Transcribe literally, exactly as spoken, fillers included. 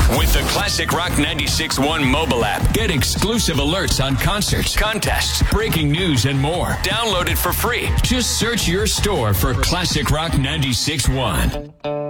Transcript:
with the Classic Rock ninety-six point one mobile app. Get exclusive alerts on concerts, contests, breaking news, and more. Download it for free. Just search your store for Classic Rock ninety-six point one.